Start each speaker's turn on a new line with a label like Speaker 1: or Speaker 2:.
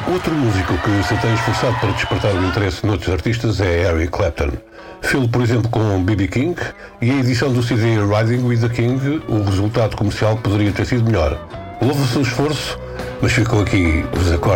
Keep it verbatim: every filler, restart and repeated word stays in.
Speaker 1: Outro músico que se tem esforçado para despertar o interesse noutros artistas é Eric Clapton. Fê-lo, por exemplo, com B B King, e a edição do C D Riding with the King, o resultado comercial poderia ter sido melhor. Louva-se o esforço, mas ficou aqui os acordes.